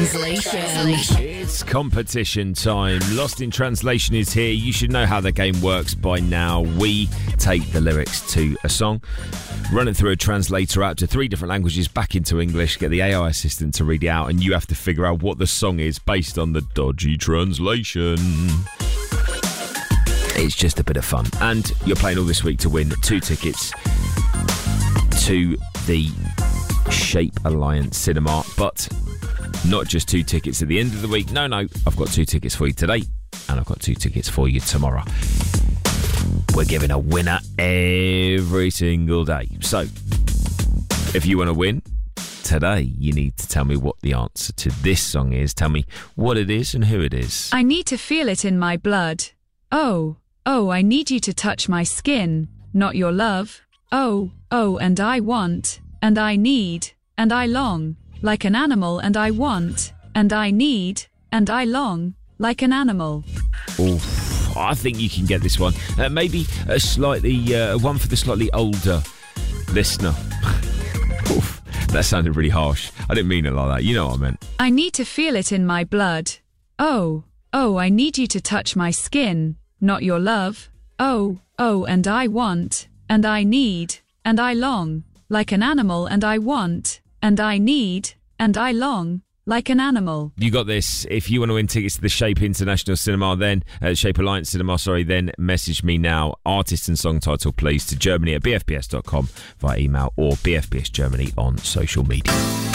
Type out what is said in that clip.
Translation. It's competition time. Lost in Translation is here. You should know how the game works by now. We take the lyrics to a song, run it through a translator out to 3 different languages, back into English, get the AI assistant to read it out, and you have to figure out what the song is based on the dodgy translation. It's just a bit of fun. And you're playing all this week to win 2 tickets to the Shape Alliance Cinema, but not just 2 tickets at the end of the week. No, I've got 2 tickets for you today, and I've got 2 tickets for you tomorrow. We're giving a winner every single day. So, if you want to win today, you need to tell me what the answer to this song is. Tell me what it is and who it is. I need to feel it in my blood. Oh, I need you to touch my skin, not your love. Oh, and I want, and I need, and I long, like an animal, and I want, and I need, and I long, like an animal. Oof, I think you can get this one. Maybe a slightly one for the slightly older listener. Oof, that sounded really harsh. I didn't mean it like that. You know what I meant. I need to feel it in my blood. Oh, I need you to touch my skin, not your love. Oh, and I want, and I need, and I long, like an animal, and I want, and I need, and I long, like an animal. You got this. If you want to win tickets to the Shape International Cinema, then Shape Alliance Cinema, then message me now. Artist and song title, please, to Germany at bfbs.com via email or BFBS Germany on social media.